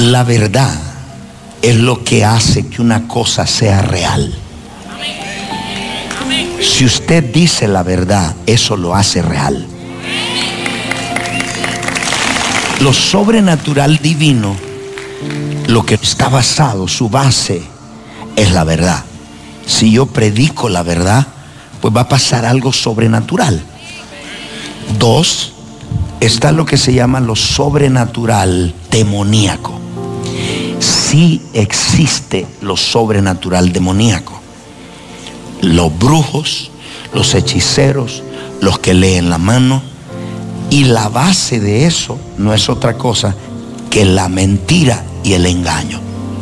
La verdad es lo que hace que una cosa sea real. Si usted dice la verdad, eso lo hace real. Lo sobrenatural divino, lo que está basado, su base, es la verdad. Si yo predico la verdad, pues va a pasar algo sobrenatural. 2, está lo que se llama lo sobrenatural demoníaco. Sí existe lo sobrenatural demoníaco. Los brujos, los hechiceros, los que leen la mano. Y la base de eso no es otra cosa que la mentira y el engaño.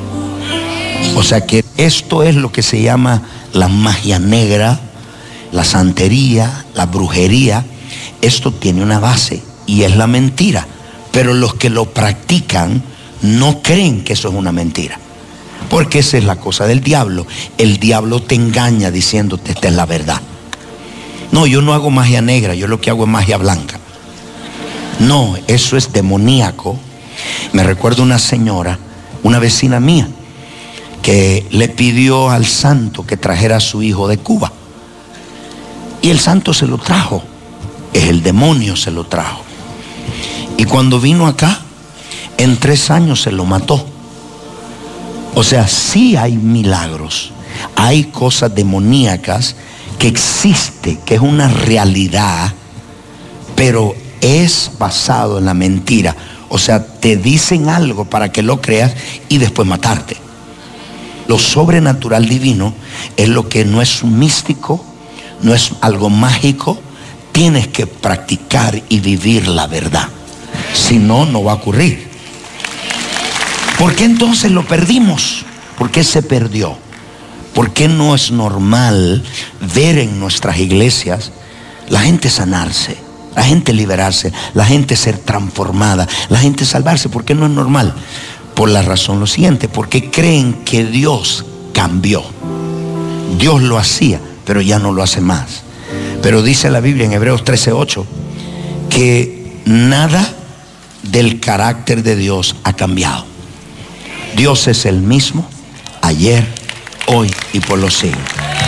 O sea que esto es lo que se llama la magia negra, la santería, la brujería. Esto tiene una base y es la mentira. Pero los que lo practican no creen que eso es una mentira. Porque esa es la cosa del diablo. El diablo te engaña diciéndote esta es la verdad. No, yo no hago magia negra, yo lo que hago es magia blanca. No, eso es demoníaco. Me recuerdo una señora, una vecina mía, que le pidió al santo que trajera a su hijo de Cuba. Y el santo se lo trajo. Es el demonio se lo trajo. Y cuando vino acá, en 3 años se lo mató. O sea, sí hay milagros, hay cosas demoníacas que existe, que es una realidad, pero es basado en la mentira. O sea, te dicen algo para que lo creas y después matarte. Lo sobrenatural divino es lo que no es un místico, no es algo mágico. Tienes que practicar y vivir la verdad. Si no, no va a ocurrir. ¿Por qué entonces lo perdimos? ¿Por qué se perdió? ¿Por qué no es normal ver en nuestras iglesias la gente sanarse, la gente liberarse, la gente ser transformada, la gente salvarse? ¿Por qué no es normal? Por la razón lo siguiente, porque creen que Dios cambió. Dios lo hacía, pero ya no lo hace más. Pero dice la Biblia en Hebreos 13:8 que nada del carácter de Dios ha cambiado. Dios es el mismo ayer, hoy y por los siglos.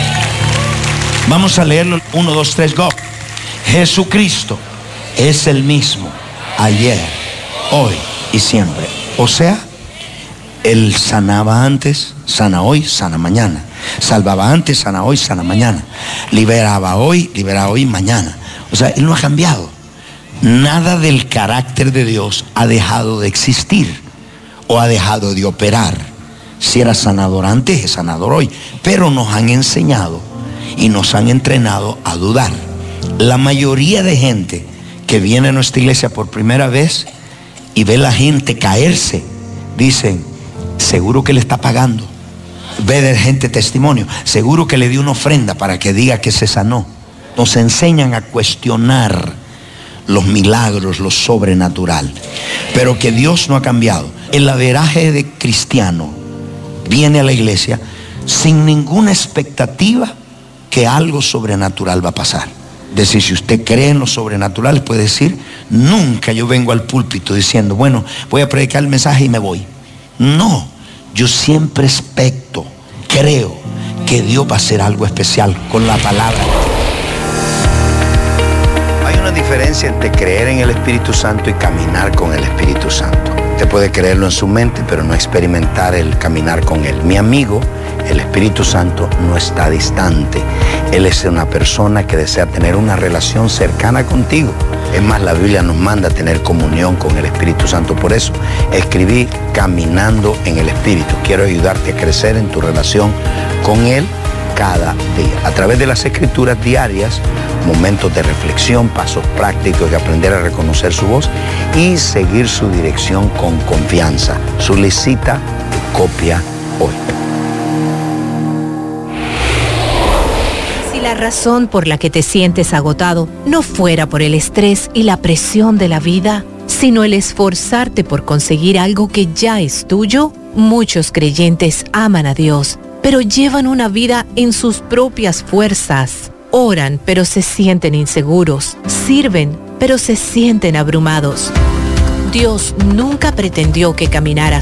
Vamos a leerlo. 1, 2, 3, go. Jesucristo es el mismo ayer, hoy y siempre. O sea, Él sanaba antes, sana hoy, sana mañana. Salvaba antes, sana hoy, sana mañana. Liberaba hoy, libera hoy, mañana. O sea, Él no ha cambiado. Nada del carácter de Dios ha dejado de existir o ha dejado de operar. Si era sanador antes, es sanador hoy. Pero nos han enseñado y nos han entrenado a dudar. La mayoría de gente que viene a nuestra iglesia por primera vez y ve a la gente caerse, dicen, seguro que le está pagando. Ve de gente testimonio, seguro que le dio una ofrenda para que diga que se sanó. Nos enseñan a cuestionar los milagros, lo sobrenatural. Pero que Dios no ha cambiado. El averaje de cristiano viene a la iglesia sin ninguna expectativa que algo sobrenatural va a pasar. Es decir, si usted cree en lo sobrenatural, puede decir, nunca yo vengo al púlpito diciendo, bueno, voy a predicar el mensaje y me voy. No, yo siempre expecto, creo que Dios va a hacer algo especial con la palabra. Hay una diferencia entre creer en el Espíritu Santo y caminar con el Espíritu Santo. Usted puede creerlo en su mente, pero no experimentar el caminar con Él. Mi amigo, el Espíritu Santo no está distante. Él es una persona que desea tener una relación cercana contigo. Es más, la Biblia nos manda a tener comunión con el Espíritu Santo. Por eso escribí Caminando en el Espíritu. Quiero ayudarte a crecer en tu relación con Él cada día. A través de las escrituras diarias, momentos de reflexión, pasos prácticos de aprender a reconocer su voz y seguir su dirección con confianza. Solicita tu copia hoy. Si la razón por la que te sientes agotado no fuera por el estrés y la presión de la vida, sino el esforzarte por conseguir algo que ya es tuyo, muchos creyentes aman a Dios, pero llevan una vida en sus propias fuerzas. Oran, pero se sienten inseguros. Sirven, pero se sienten abrumados. Dios nunca pretendió que caminaras